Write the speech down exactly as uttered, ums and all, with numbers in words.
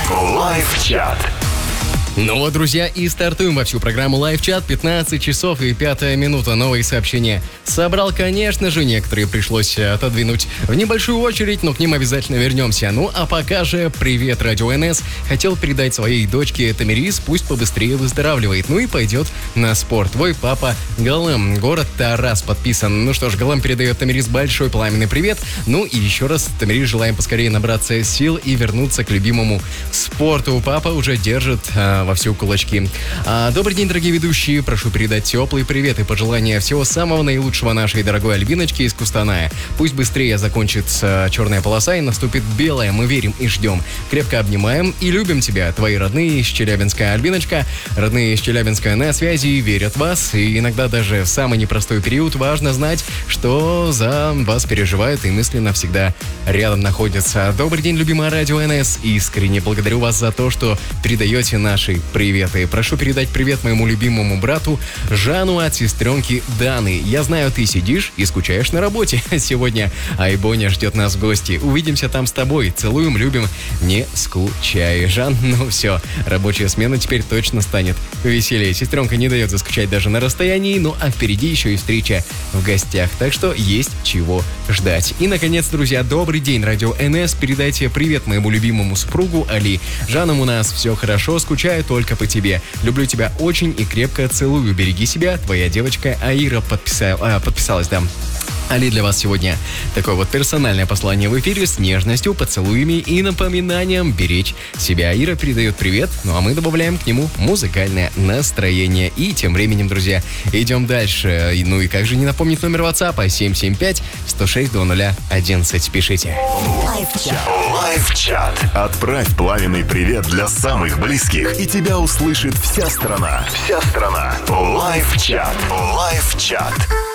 Лайв-чат. Ну вот, друзья, и стартуем во всю программу Лайв-чат. пятнадцать часов и пятая минута. Новые сообщения собрал, конечно же, некоторые пришлось отодвинуть в небольшую очередь, но к ним обязательно вернемся. Ну, а пока же привет, Радио эн эс. Хотел передать своей дочке Тамирис, пусть побыстрее выздоравливает. Ну и пойдет на спорт. Твой папа Галам, город Тарас подписан. Ну что ж, Галам передает Тамирис большой пламенный привет. Ну и еще раз Тамирис желаем поскорее набраться сил и вернуться к любимому спорту. Папа уже держит а, во всю кулачки. А, добрый день, дорогие ведущие. Прошу передать теплый привет и пожелания всего самого наилучшего нашей дорогой Альбиночке из Кустаная. Пусть быстрее закончится черная полоса и наступит белая. Мы верим и ждем. Крепко обнимаем и любим тебя. Твои родные из Челябинска. Альбиночка, родные из Челябинска на связи, верят в вас. И иногда даже в самый непростой период важно знать, что за вас переживают и мысленно всегда рядом находятся. Добрый день, любимое Радио эн эс. Искренне благодарю вас за то, что передаете наши приветы. Прошу передать привет моему любимому брату Жану от сестренки Даны. Я знаю, ты сидишь и скучаешь на работе. Сегодня Айбоня ждет нас в гости. Увидимся там с тобой. Целуем, любим, не скучай. Жан, ну все, рабочая смена теперь точно станет веселее. Сестренка не дает заскучать даже на расстоянии, ну а впереди еще и встреча в гостях. Так что есть чего ждать. И, наконец, друзья, добрый день, Радио эн эс. Передайте привет моему любимому супругу Али. Жаном у нас все хорошо, скучаю только по тебе. Люблю тебя очень и крепко целую. Береги себя, твоя девочка Аира подписал, а, подписалась, да. Али, для вас сегодня такое вот персональное послание в эфире с нежностью, поцелуями и напоминанием беречь себя. Ира передает привет, ну а мы добавляем к нему музыкальное настроение. И тем временем, друзья, идем дальше. Ну и как же не напомнить номер WhatsApp семь семь пять сто шесть два ноль одиннадцать. Пишите. Лайв-чат. Отправь пламенный привет для самых близких, и тебя услышит вся страна. Вся страна. Лайв-чат. Лайв-чат.